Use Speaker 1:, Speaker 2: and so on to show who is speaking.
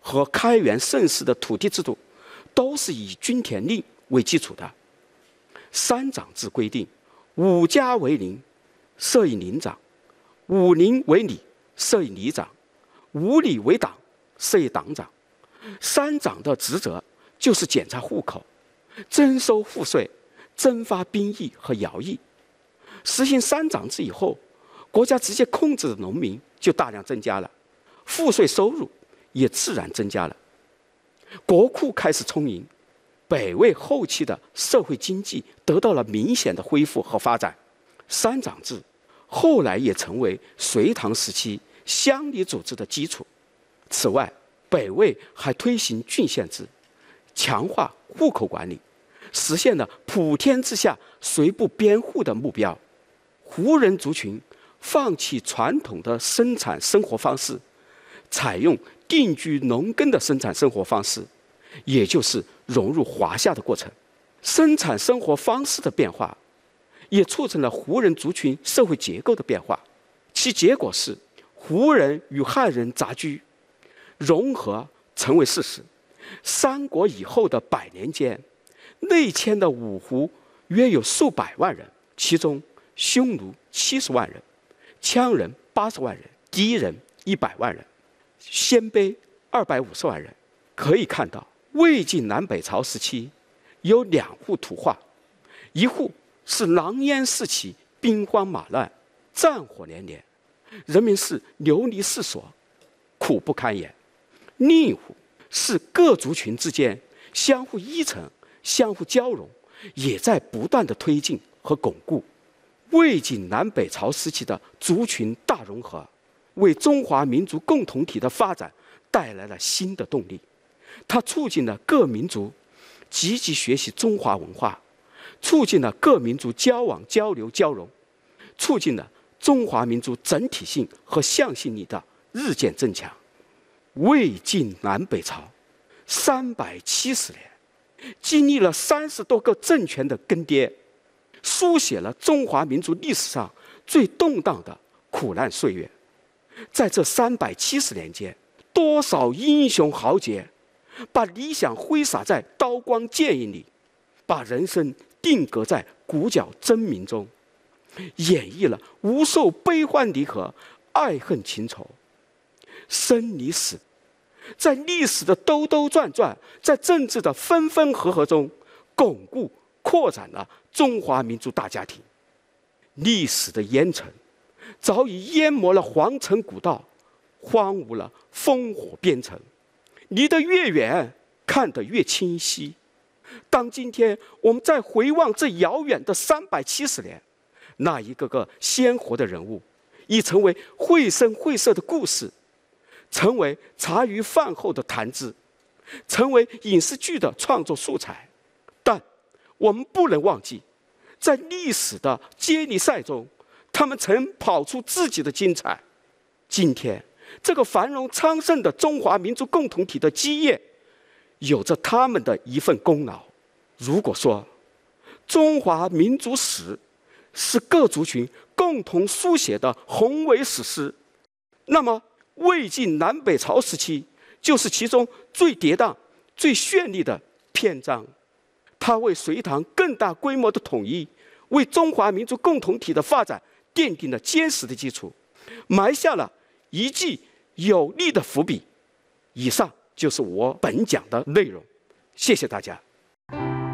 Speaker 1: 和开元盛世的土地制度，都是以均田令为基础的。三长制规定，5家为邻，设以邻长；5邻为里，设以里长；5里为党，设以党长。三长的职责就是检查户口、征收赋税、征发兵役和徭役。实行三长制以后，国家直接控制的农民就大量增加了，赋税收入也自然增加了，国库开始充盈，北魏后期的社会经济得到了明显的恢复和发展。三长制后来也成为隋唐时期乡里组织的基础。此外，北魏还推行郡县制，强化户口管理，实现了普天之下谁不编户的目标。胡人族群放弃传统的生产生活方式，采用定居农耕的生产生活方式，也就是融入华夏的过程。生产生活方式的变化，也促成了胡人族群社会结构的变化。其结果是，胡人与汉人杂居，融合成为事实。三国以后的100年间，内迁的五胡约有数百万人，其中匈奴70万人，羌人80万人，狄人100万人，鲜卑250万人。可以看到，魏晋南北朝时期有2户土化，一户是狼烟四起，兵荒马乱，战火连连，人民是流离失所，苦不堪言；另一户是各族群之间相互依存、相互交融，也在不断的推进和巩固。魏晋南北朝时期的族群大融合，为中华民族共同体的发展带来了新的动力。它促进了各民族积极学习中华文化，促进了各民族交往、交流、交融，促进了中华民族整体性和向心力的日渐增强。魏晋南北朝370年，经历了30多个政权的更迭，书写了中华民族历史上最动荡的苦难岁月。在这370年间，多少英雄豪杰把理想挥洒在刀光剑影里，把人生定格在鼓角争鸣中，演绎了无数悲欢离合、爱恨情仇。生离死，在历史的兜兜转转，在政治的分分合合中，巩固扩展了中华民族大家庭。历史的烟尘早已淹没了皇城古道，荒芜了烽火边城，离得越远，看得越清晰。当今天我们再回望这遥远的370年，那一个个鲜活的人物，已成为绘声绘色的故事，成为茶余饭后的谈资，成为影视剧的创作素材。但我们不能忘记，在历史的接力赛中，他们曾跑出自己的精彩。今天这个繁荣昌盛的中华民族共同体的基业，有着他们的一份功劳。如果说中华民族史是各族群共同书写的宏伟史诗，那么魏晋南北朝时期就是其中最跌宕、最绚丽的篇章。它为隋唐更大规模的统一，为中华民族共同体的发展奠定了坚实的基础，埋下了一记有力的伏笔。以上就是我本讲的内容，谢谢大家。